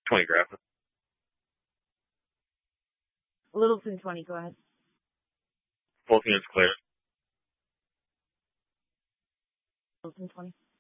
20 Grafton. Littleton 20, go ahead. Both units clear. Littleton 20.